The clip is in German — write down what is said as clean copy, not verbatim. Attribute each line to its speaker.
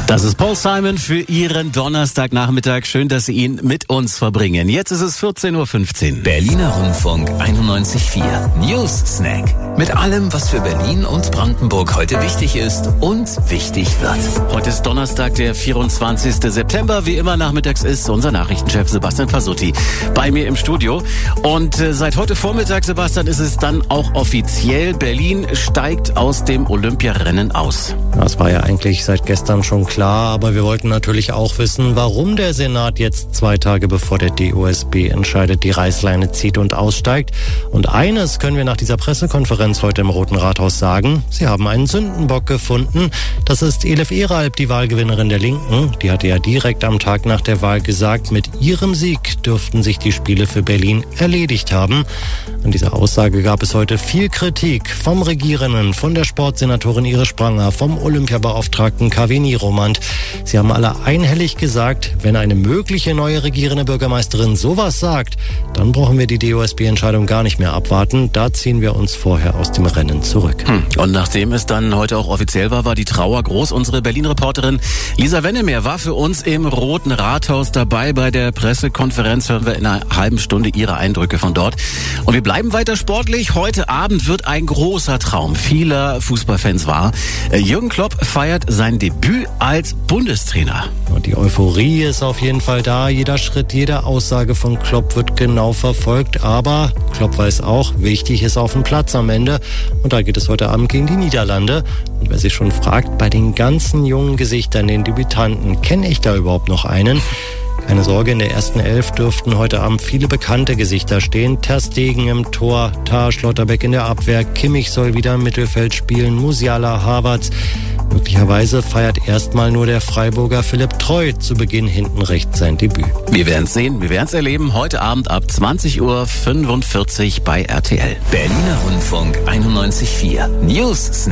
Speaker 1: Das ist Paul Simon für Ihren Donnerstagnachmittag. Schön, dass Sie ihn mit uns verbringen. Jetzt ist es 14:15 Uhr.
Speaker 2: Berliner Rundfunk 91.4 News Snack. Mit allem, was für Berlin und Brandenburg heute wichtig ist und wichtig wird.
Speaker 1: Heute ist Donnerstag, der 24. September. Wie immer nachmittags ist unser Nachrichtenchef Sebastian Fasutti bei mir im Studio. Und seit heute Vormittag, Sebastian, ist es dann auch offiziell. Berlin steigt aus dem Olympiarennen aus.
Speaker 3: Das war ja eigentlich seit gestern schon klar, aber wir wollten natürlich auch wissen, warum der Senat jetzt 2 Tage bevor der DOSB entscheidet, die Reißleine zieht und aussteigt. Und eines können wir nach dieser Pressekonferenz heute im Roten Rathaus sagen: Sie haben einen Sündenbock gefunden. Das ist Elif Eralp, die Wahlgewinnerin der Linken. Die hatte ja direkt am Tag nach der Wahl gesagt, mit ihrem Sieg dürften sich die Spiele für Berlin erledigt haben. An dieser Aussage gab es heute viel Kritik vom Regierenden, von der Sportsenatorin Iris Spranger, vom Olympiabeauftragten KW Nieromand. Sie haben alle einhellig gesagt, wenn eine mögliche neue regierende Bürgermeisterin sowas sagt, dann brauchen wir die DOSB-Entscheidung gar nicht mehr abwarten. Da ziehen wir uns vorher aus dem Rennen zurück.
Speaker 1: Und nachdem es dann heute auch offiziell war, war die Trauer groß. Unsere Berlin-Reporterin Lisa Wennemer war für uns im Roten Rathaus dabei. Bei der Pressekonferenz hören wir in einer halben Stunde ihre Eindrücke von dort. Und wir bleiben weiter sportlich. Heute Abend wird ein großer Traum vieler Fußballfans wahr. Jürgen Klopp feiert sein Debüt als Bundestrainer.
Speaker 3: Und die Euphorie ist auf jeden Fall da. Jeder Schritt, jede Aussage von Klopp wird genau verfolgt. Aber Klopp weiß auch, wichtig ist auf dem Platz am Ende. Und da geht es heute Abend gegen die Niederlande. Und wer sich schon fragt, bei den ganzen jungen Gesichtern, den Debütanten, kenne ich da überhaupt noch einen? Keine Sorge, in der ersten Elf dürften heute Abend viele bekannte Gesichter stehen. Ter Stegen im Tor, Tah Schlotterbeck in der Abwehr, Kimmich soll wieder im Mittelfeld spielen, Musiala, Havertz. Möglicherweise feiert erstmal nur der Freiburger Philipp Treu zu Beginn hinten rechts sein Debüt.
Speaker 1: Wir werden es sehen, wir werden es erleben. Heute Abend ab 20:45 Uhr bei RTL.
Speaker 2: Berliner Rundfunk 91.4 News Snack.